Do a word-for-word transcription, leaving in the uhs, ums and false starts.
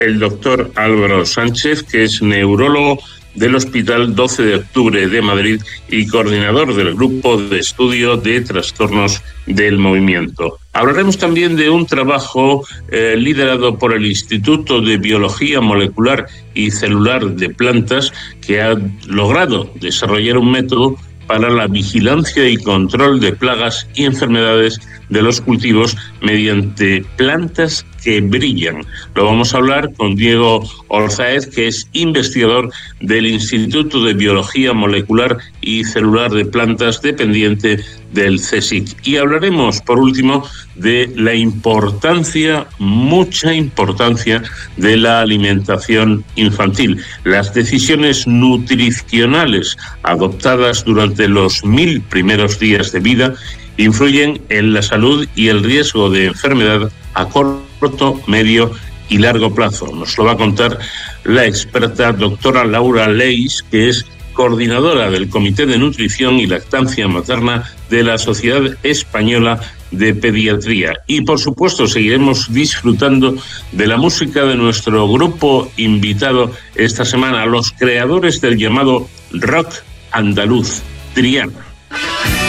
el doctor Álvaro Sánchez, que es neurólogo del Hospital doce de octubre de Madrid y coordinador del Grupo de Estudio de Trastornos del Movimiento. Hablaremos también de un trabajo eh, liderado por el Instituto de Biología Molecular y Celular de Plantas, que ha logrado desarrollar un método para la vigilancia y control de plagas y enfermedades de los cultivos mediante plantas que brillan. Lo vamos a hablar con Diego Orzáez, que es investigador del Instituto de Biología Molecular y Celular de Plantas, dependiente del CSIC. Y hablaremos, por último, de la importancia, mucha importancia, de la alimentación infantil. Las decisiones nutricionales adoptadas durante los mil primeros días de vida influyen en la salud y el riesgo de enfermedad a corto, medio y largo plazo. Nos lo va a contar la experta doctora Laura Leis, que es coordinadora del Comité de Nutrición y Lactancia Materna de la Sociedad Española de Pediatría. Y, por supuesto, seguiremos disfrutando de la música de nuestro grupo invitado esta semana, los creadores del llamado rock andaluz, Triana.